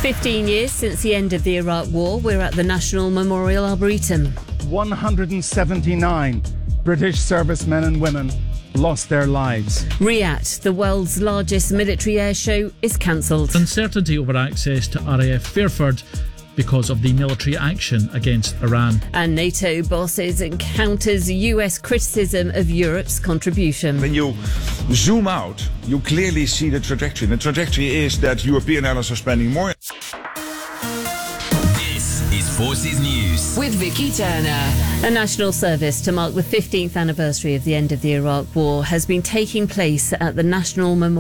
15 years since the end of the Iraq War, we're at the National Memorial Arboretum. 179 British servicemen and women lost their lives. Riyadh, the world's largest military air show, is cancelled. Uncertainty over access to RAF Fairford because of the military action against Iran. And NATO bosses encounters US criticism of Europe's contribution. When you zoom out, you clearly see the trajectory. The trajectory is that European allies are spending more. This is Forces News with Vicky Turner. A national service to mark the 15th anniversary of the end of the Iraq War has been taking place at the National Memorial